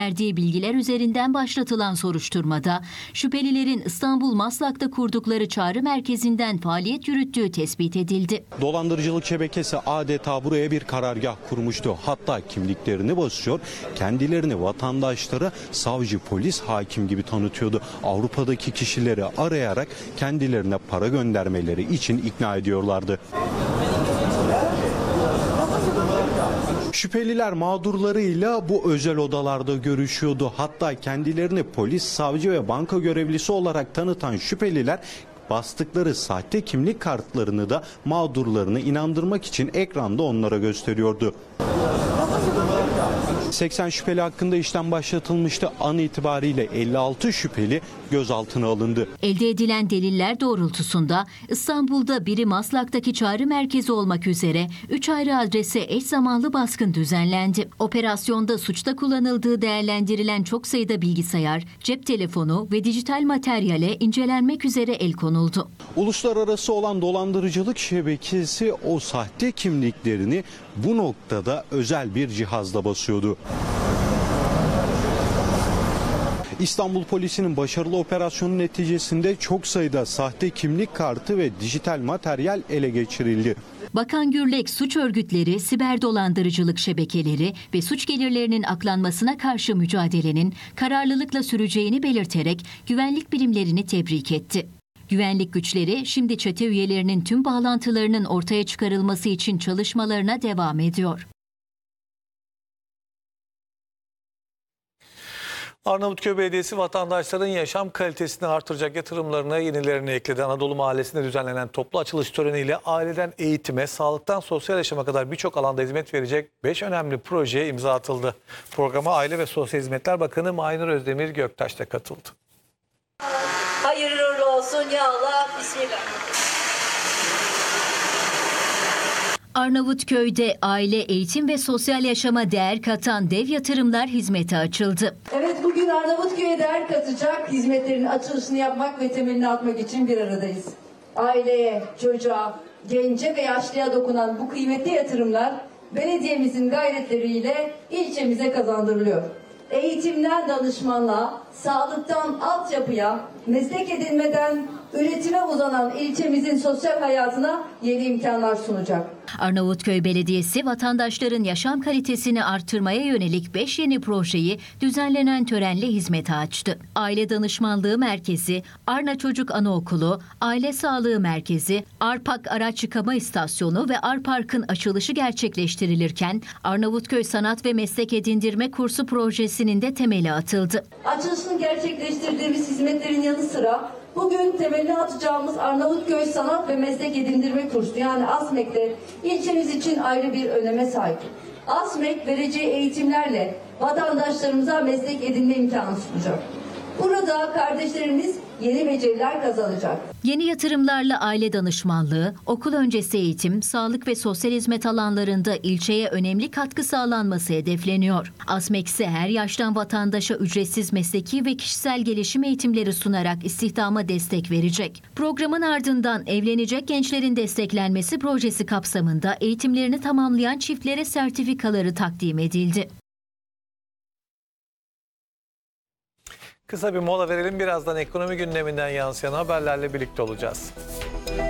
Verdiği bilgiler üzerinden başlatılan soruşturmada şüphelilerin İstanbul Maslak'ta kurdukları çağrı merkezinden faaliyet yürüttüğü tespit edildi. Dolandırıcılık şebekesi adeta buraya bir karargah kurmuştu. Hatta kimliklerini basıyor, kendilerini vatandaşlara savcı, polis, hakim gibi tanıtıyordu. Avrupa'daki kişileri arayarak kendilerine para göndermeleri için ikna ediyorlardı. Şüpheliler mağdurlarıyla bu özel odalarda görüşüyordu. Hatta kendilerini polis, savcı ve banka görevlisi olarak tanıtan şüpheliler bastıkları sahte kimlik kartlarını da mağdurlarını inandırmak için ekranda onlara gösteriyordu. 80 şüpheli hakkında işlem başlatılmıştı. An itibariyle 56 şüpheli gözaltına alındı. Elde edilen deliller doğrultusunda İstanbul'da biri Maslak'taki çağrı merkezi olmak üzere 3 ayrı adrese eş zamanlı baskın düzenlendi. Operasyonda suçta kullanıldığı değerlendirilen çok sayıda bilgisayar, cep telefonu ve dijital materyale incelenmek üzere el konuldu. Uluslararası olan dolandırıcılık şebekesi o sahte kimliklerini bu noktada özel bir cihazla basıyordu. İstanbul Polisi'nin başarılı operasyonu neticesinde çok sayıda sahte kimlik kartı ve dijital materyal ele geçirildi. Bakan Gürlek, suç örgütleri, siber dolandırıcılık şebekeleri ve suç gelirlerinin aklanmasına karşı mücadelenin kararlılıkla süreceğini belirterek güvenlik birimlerini tebrik etti. Güvenlik güçleri şimdi çete üyelerinin tüm bağlantılarının ortaya çıkarılması için çalışmalarına devam ediyor. Arnavutköy Belediyesi vatandaşların yaşam kalitesini artıracak yatırımlarına yenilerini ekledi. Anadolu Mahallesi'nde düzenlenen toplu açılış töreniyle aileden eğitime, sağlıktan sosyal yaşama kadar birçok alanda hizmet verecek 5 önemli projeye imza atıldı. Programa Aile ve Sosyal Hizmetler Bakanı Mahinur Özdemir Göktaş da katıldı. Hayırlı uğurlu olsun ya Allah, bismillah. Arnavutköy'de aile, eğitim ve sosyal yaşama değer katan dev yatırımlar hizmete açıldı. Evet, bugün Arnavutköy'e değer katacak hizmetlerin açılışını yapmak ve temelini atmak için bir aradayız. Aileye, çocuğa, gence ve yaşlıya dokunan bu kıymetli yatırımlar belediyemizin gayretleriyle ilçemize kazandırılıyor. Eğitimden danışmanlığa, sağlıktan altyapıya, meslek edinmeden üretime uzanan ilçemizin sosyal hayatına yeni imkanlar sunacak. Arnavutköy Belediyesi vatandaşların yaşam kalitesini artırmaya yönelik 5 yeni projeyi düzenlenen törenle hizmete açtı. Aile Danışmanlığı Merkezi, Arna Çocuk Anaokulu, Aile Sağlığı Merkezi, Arpak Araç Yıkama İstasyonu ve Arpark'ın açılışı gerçekleştirilirken Arnavutköy Sanat ve Meslek Edindirme Kursu projesinin de temeli atıldı. Açılışını gerçekleştirdiğimiz hizmetlerin yanı sıra bugün temelini atacağımız Arnavutköy Sanat ve Meslek Edindirme Kursu yani ASMEK'te ilçemiz için ayrı bir öneme sahip. ASMEK vereceği eğitimlerle vatandaşlarımıza meslek edinme imkanı sunacak. Burada kardeşlerimiz yeni beceriler kazanacak. Yeni yatırımlarla aile danışmanlığı, okul öncesi eğitim, sağlık ve sosyal hizmet alanlarında ilçeye önemli katkı sağlanması hedefleniyor. ASMEK ise her yaştan vatandaşa ücretsiz mesleki ve kişisel gelişim eğitimleri sunarak istihdama destek verecek. Programın ardından evlenecek gençlerin desteklenmesi projesi kapsamında eğitimlerini tamamlayan çiftlere sertifikaları takdim edildi. Kısa bir mola verelim. Birazdan ekonomi gündeminden yansıyan haberlerle birlikte olacağız.